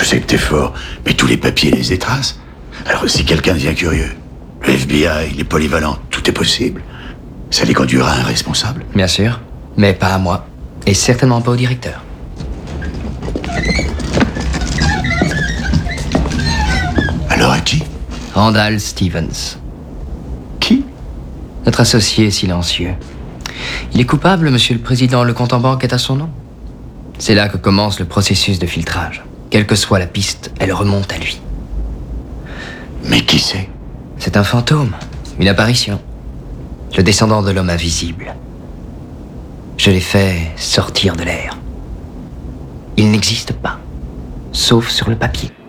sais que t'es fort, mais tous les papiers les étrasent. Alors si quelqu'un devient curieux, le FBI, les polyvalents, tout est possible. Ça les conduira à un responsable. Bien sûr, mais pas à moi. Et certainement pas au directeur. Alors à qui? Randall Stevens. Qui? Notre associé silencieux. Il est coupable, monsieur le président. Le compte en banque est à son nom. C'est là que commence le processus de filtrage. Quelle que soit la piste, elle remonte à lui. Mais qui c'est? C'est un fantôme, une apparition. Le descendant de l'homme invisible. Je l'ai fait sortir de l'air. Il n'existe pas, sauf sur le papier.